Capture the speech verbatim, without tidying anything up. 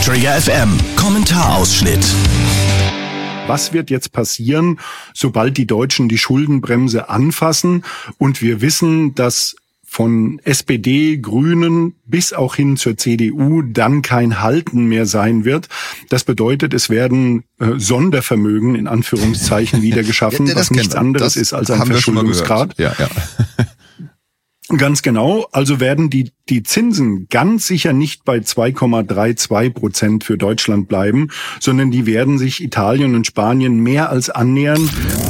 Trigger F M Kommentarausschnitt. Was wird jetzt passieren, sobald die Deutschen die Schuldenbremse anfassen und wir wissen, dass von S P D, Grünen bis auch hin zur C D U dann kein Halten mehr sein wird. Das bedeutet, es werden äh, Sondervermögen in Anführungszeichen wieder geschaffen, ja, was nichts anderes das ist als ein Verschuldungsgrad. Ja, ja. Ganz genau. Also werden die die Zinsen ganz sicher nicht bei zwei Komma zweiunddreißig Prozent für Deutschland bleiben, sondern die werden sich Italien und Spanien mehr als annähern.